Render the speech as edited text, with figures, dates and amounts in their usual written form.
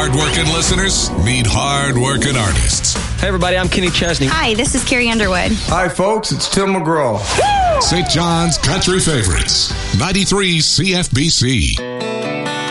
Hard-working listeners meet hard-working artists. Hey, everybody, I'm Kenny Chesney. Hi, this is Carrie Underwood. Hi, folks, it's Tim McGraw. St. John's Country Favorites, 93 CFBC.